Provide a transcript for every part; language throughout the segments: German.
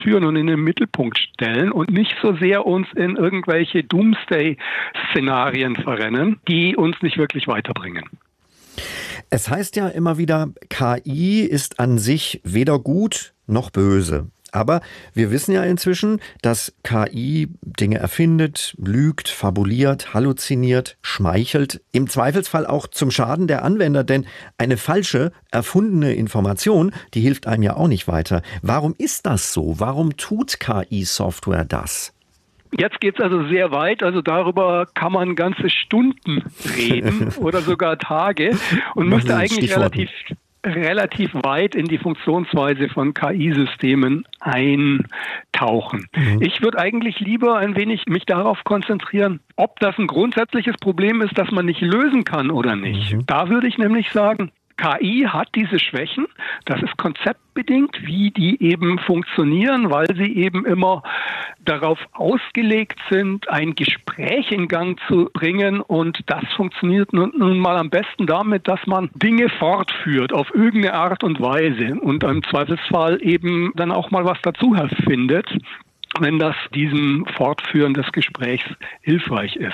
führen und in den Mittelpunkt stellen und nicht so sehr uns in irgendwelche Doomsday-Szenarien verrennen, die uns nicht wirklich weiterbringen. Es heißt ja immer wieder, KI ist an sich weder gut noch böse. Aber wir wissen ja inzwischen, dass KI Dinge erfindet, lügt, fabuliert, halluziniert, schmeichelt, im Zweifelsfall auch zum Schaden der Anwender, denn eine falsche, erfundene Information, die hilft einem ja auch nicht weiter. Warum ist das so? Warum tut KI-Software das? Jetzt geht es also sehr weit, also darüber kann man ganze Stunden reden oder sogar Tage und müsste eigentlich relativ weit in die Funktionsweise von KI-Systemen eintauchen. Ich würde eigentlich lieber ein wenig mich darauf konzentrieren, ob das ein grundsätzliches Problem ist, das man nicht lösen kann oder nicht. Da würde ich nämlich sagen, KI hat diese Schwächen, das ist konzeptbedingt, wie die eben funktionieren, weil sie eben immer darauf ausgelegt sind, ein Gespräch in Gang zu bringen und das funktioniert nun mal am besten damit, dass man Dinge fortführt auf irgendeine Art und Weise und im Zweifelsfall eben dann auch mal was dazu erfindet, wenn das diesem Fortführen des Gesprächs hilfreich ist.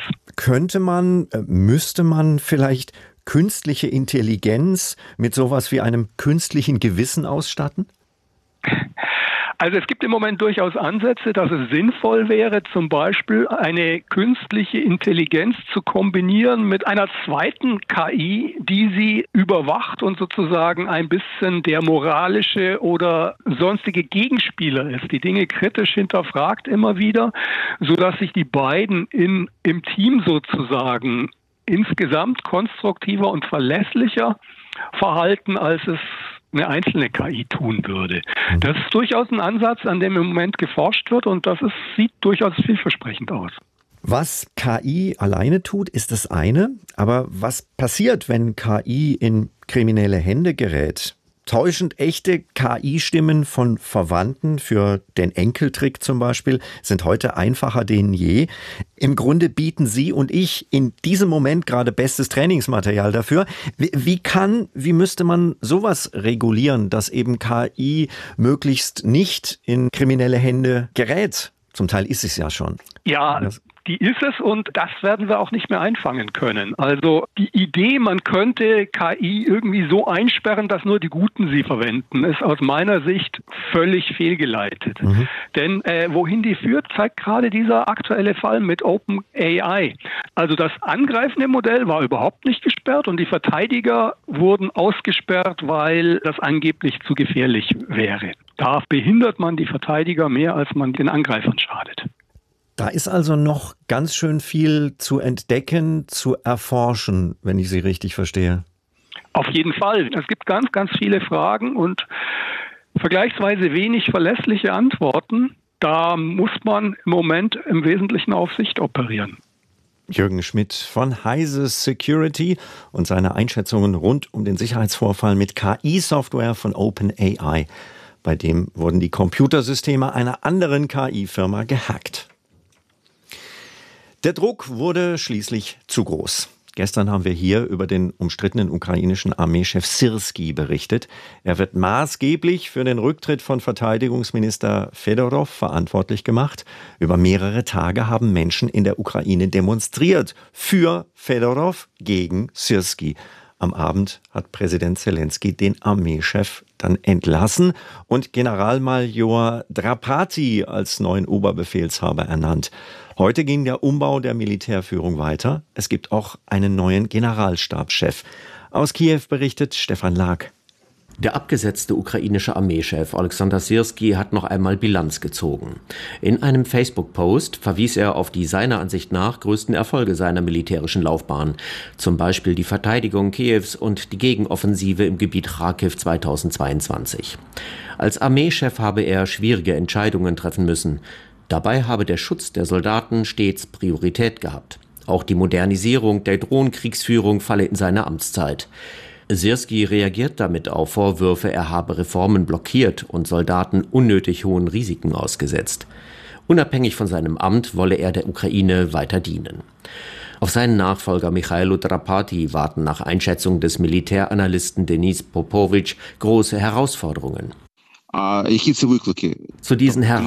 Müsste man vielleicht künstliche Intelligenz mit sowas wie einem künstlichen Gewissen ausstatten? Also es gibt im Moment durchaus Ansätze, dass es sinnvoll wäre, zum Beispiel eine künstliche Intelligenz zu kombinieren mit einer zweiten KI, die sie überwacht und sozusagen ein bisschen der moralische oder sonstige Gegenspieler ist, die Dinge kritisch hinterfragt immer wieder, sodass sich die beiden im Team sozusagen insgesamt konstruktiver und verlässlicher verhalten, als es eine einzelne KI tun würde. Das ist durchaus ein Ansatz, an dem im Moment geforscht wird und sieht durchaus vielversprechend aus. Was KI alleine tut, ist das eine. Aber was passiert, wenn KI in kriminelle Hände gerät? Täuschend echte KI-Stimmen von Verwandten für den Enkeltrick zum Beispiel sind heute einfacher denn je. Im Grunde bieten Sie und ich in diesem Moment gerade bestes Trainingsmaterial dafür. Wie müsste man sowas regulieren, dass eben KI möglichst nicht in kriminelle Hände gerät? Zum Teil ist es ja schon. Ja, die ist es und das werden wir auch nicht mehr einfangen können. Also die Idee, man könnte KI irgendwie so einsperren, dass nur die Guten sie verwenden, ist aus meiner Sicht völlig fehlgeleitet. Denn wohin die führt, zeigt gerade dieser aktuelle Fall mit OpenAI. Also das angreifende Modell war überhaupt nicht gesperrt und die Verteidiger wurden ausgesperrt, weil das angeblich zu gefährlich wäre. Da behindert man die Verteidiger mehr, als man den Angreifern schadet. Da ist also noch ganz schön viel zu entdecken, zu erforschen, wenn ich Sie richtig verstehe. Auf jeden Fall. Es gibt ganz, ganz viele Fragen und vergleichsweise wenig verlässliche Antworten. Da muss man im Moment im Wesentlichen auf Sicht operieren. Jürgen Schmidt von Heise Security und seine Einschätzungen rund um den Sicherheitsvorfall mit KI-Software von OpenAI. Bei dem wurden die Computersysteme einer anderen KI-Firma gehackt. Der Druck wurde schließlich zu groß. Gestern haben wir hier über den umstrittenen ukrainischen Armeechef Syrskij berichtet. Er wird maßgeblich für den Rücktritt von Verteidigungsminister Fedorov verantwortlich gemacht. Über mehrere Tage haben Menschen in der Ukraine demonstriert für Fedorov gegen Syrskij. Am Abend hat Präsident Zelensky den Armeechef dann entlassen und Generalmajor Drapati als neuen Oberbefehlshaber ernannt. Heute ging der Umbau der Militärführung weiter. Es gibt auch einen neuen Generalstabschef. Aus Kiew berichtet Stefan Lag. Der abgesetzte ukrainische Armeechef Alexander Syrskij hat noch einmal Bilanz gezogen. In einem Facebook-Post verwies er auf die seiner Ansicht nach größten Erfolge seiner militärischen Laufbahn, zum Beispiel die Verteidigung Kiews und die Gegenoffensive im Gebiet Charkiw 2022. Als Armeechef habe er schwierige Entscheidungen treffen müssen. Dabei habe der Schutz der Soldaten stets Priorität gehabt. Auch die Modernisierung der Drohnenkriegsführung falle in seine Amtszeit. Syrskij reagiert damit auf Vorwürfe, er habe Reformen blockiert und Soldaten unnötig hohen Risiken ausgesetzt. Unabhängig von seinem Amt wolle er der Ukraine weiter dienen. Auf seinen Nachfolger Michailo Drapati warten nach Einschätzung des Militäranalysten Denis Popovic große Herausforderungen. Хідці виклики. Zu diesen